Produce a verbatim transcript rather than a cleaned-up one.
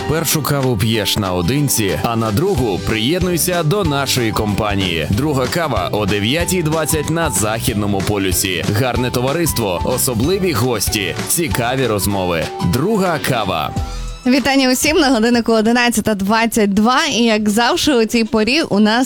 Першу каву п'єш наодинці, а на другу приєднуйся до нашої компанії. Друга кава о дев'ятій двадцять на Західному полюсі. Гарне товариство, особливі гості, цікаві розмови. Друга кава. Вітання усім, на годиннику одинадцята двадцять два, і як завжди у цій порі у нас